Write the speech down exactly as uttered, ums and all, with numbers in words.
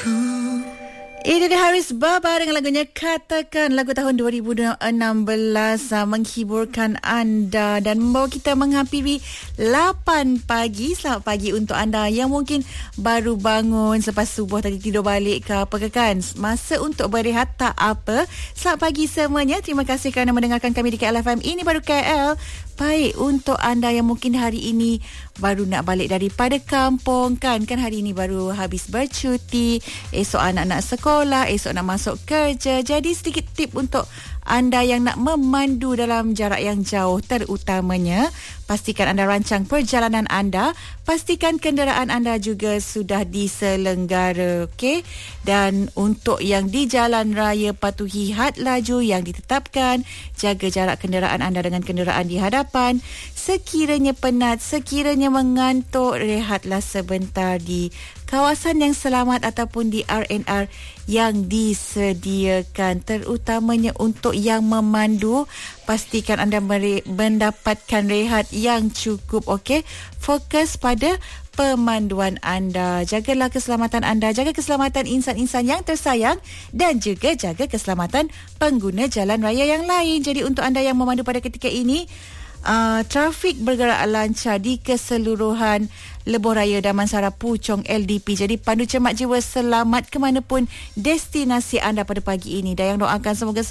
Ini dia Haris Baba dengan lagunya Katakan, lagu tahun dua ribu enam belas, uh, menghiburkan anda dan membawa kita menghampiri lapan pagi. Selamat pagi untuk anda yang mungkin baru bangun selepas subuh tadi, tidur balik ke apa ke kan. Masa untuk berehat tak apa. Selamat pagi semuanya. Terima kasih kerana mendengarkan kami di K L F M. Ini baru K L. Baik, untuk anda yang mungkin hari ini baru nak balik daripada kampung kan, kan hari ini baru habis bercuti, esok anak-anak sekolah, esok nak masuk kerja. Jadi sedikit tip untuk anda yang nak memandu dalam jarak yang jauh, terutamanya pastikan anda rancang perjalanan anda, pastikan kenderaan anda juga sudah diselenggara, okey? Dan untuk yang di jalan raya, patuhi had laju yang ditetapkan, jaga jarak kenderaan anda dengan kenderaan di hadapan. Sekiranya penat, sekiranya mengantuk, rehatlah sebentar di kawasan yang selamat ataupun di R and R yang disediakan. Terutamanya untuk yang memandu, pastikan anda mendapatkan rehat yang cukup, okey? Fokus pada pemanduan anda. Jagalah keselamatan anda, jaga keselamatan insan-insan yang tersayang dan juga jaga keselamatan pengguna jalan raya yang lain. Jadi untuk anda yang memandu pada ketika ini, Uh, trafik bergerak lancar di keseluruhan Lebuh Raya Damansara Puchong L D P. Jadi pandu cermat jiwa, selamat ke mana pun destinasi anda pada pagi ini. Dan yang doakan semoga